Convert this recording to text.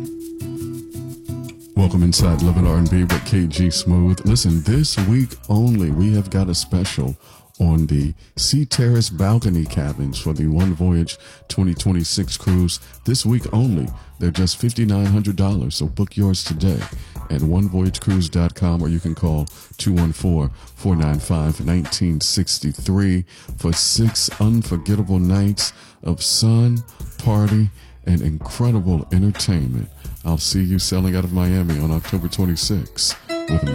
Welcome inside Love and R&B with KG Smooth. Listen, this week only, we have got a special on the Sea Terrace balcony cabins for the One Voyage 2026 cruise. This week only, they're just $5,900, so book yours today at onevoyagecruise.com, or you can call 214-495-1963 for 6 unforgettable nights of sun, party, and incredible entertainment. I'll see you sailing out of Miami on October 26th with